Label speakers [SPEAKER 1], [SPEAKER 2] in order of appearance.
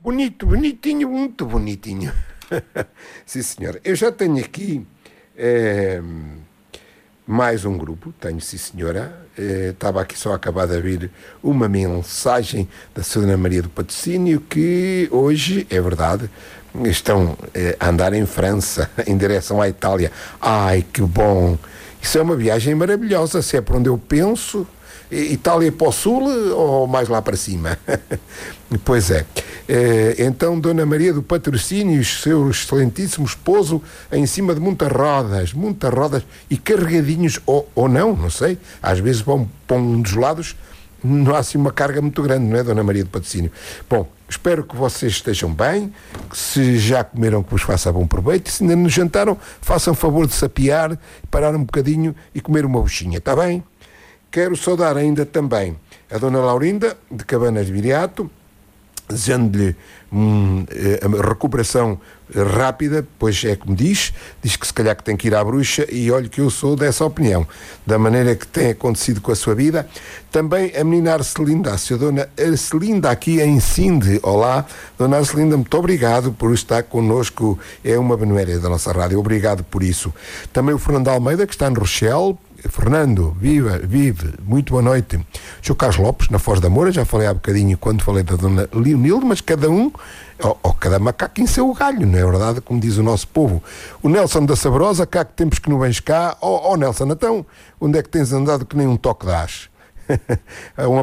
[SPEAKER 1] Bonito, bonitinho, muito bonitinho. Sim, senhora. Eu já tenho aqui mais um grupo, tenho, sim, senhora. Estava aqui só a acabar de abrir uma mensagem da Sra. Maria do Patrocínio que hoje, é verdade, estão a andar em França, em direção à Itália. Ai, que bom! Isso é uma viagem maravilhosa, se é para onde eu penso. Itália para o sul ou mais lá para cima? Pois é. Então, Dona Maria do Patrocínio e o seu excelentíssimo esposo em cima de muitas rodas e carregadinhos, ou não sei, às vezes vão para um dos lados, não há assim uma carga muito grande, não é, Dona Maria do Patrocínio? Bom, espero que vocês estejam bem, que se já comeram, que vos faça bom proveito, e se ainda não jantaram, façam favor de sapiar, parar um bocadinho e comer uma buchinha, está bem? Quero saudar ainda também a Dona Laurinda, de Cabanas de Viriato, desejando-lhe a recuperação rápida, pois é como diz que se calhar que tem que ir à bruxa, e olhe que eu sou dessa opinião, da maneira que tem acontecido com a sua vida. Também a menina Arcelinda, a sua Dona Arcelinda aqui em Sinde. Olá, Dona Arcelinda, muito obrigado por estar connosco, é uma benemérita da nossa rádio, obrigado por isso. Também o Fernando Almeida, que está no Rochelle. Fernando, vive, muito boa noite. Sr. Carlos Lopes, na Foz da Moura, já falei há bocadinho quando falei da Dona Leonilde, mas cada um, ou cada macaco em seu galho, não é verdade? Como diz o nosso povo. O Nelson da Sabrosa, cá que tempos que não vens cá. Nelson, então, onde é que tens andado que nem um toque dás?